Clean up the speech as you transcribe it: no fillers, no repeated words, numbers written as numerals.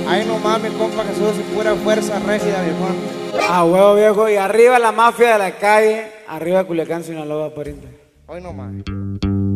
Ay, no mames, compa Jesús, y pura fuerza rígida, viejón. Ah, huevo, viejo. Y arriba la mafia de la calle, arriba Culiacán, Sinaloa, pariente. Hoy no mames.